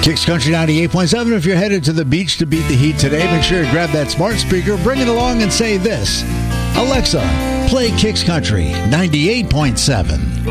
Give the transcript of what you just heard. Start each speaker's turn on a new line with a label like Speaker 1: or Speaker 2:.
Speaker 1: Kicks Country 98.7. If you're headed to the beach to beat the heat today, make sure you grab that smart speaker, bring it along, and say this: Alexa, play Kicks Country 98.7.